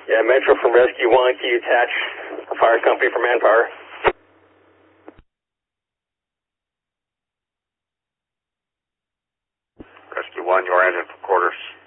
Yeah, Metro from Rescue 1, can you attach fire company for manpower? Rescue 1, your engine for quarters.